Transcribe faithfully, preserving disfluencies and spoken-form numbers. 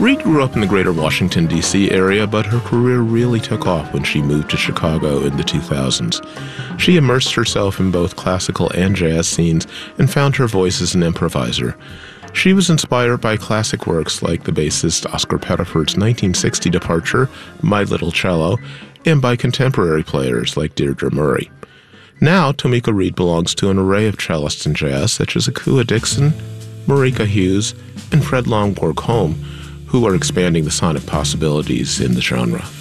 Reed grew up in the greater Washington, D C area, but her career really took off when she moved to Chicago in the two thousands. She immersed herself in both classical and jazz scenes and found her voice as an improviser. She was inspired by classic works like the bassist Oscar Pettiford's nineteen sixty departure, My Little Cello, and by contemporary players like Deirdre Murray. Now, Tomeeka Reed belongs to an array of cellists in jazz such as Akua Dixon, Marika Hughes, and Fred Longborg Holm, who are expanding the sonic possibilities in the genre.